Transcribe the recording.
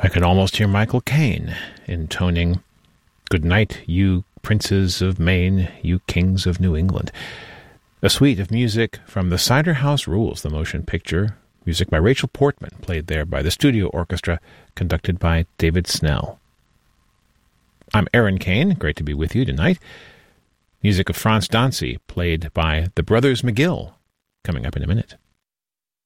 I can almost hear Michael Caine intoning, "Good night, you princes of Maine, you kings of New England." A suite of music from The Cider House Rules, the motion picture, music by Rachel Portman, played there by the Studio Orchestra, conducted by David Snell. I'm Aaron Caine, great to be with you tonight. Music of Franz Dancy, played by the Brothers McGill, coming up in a minute.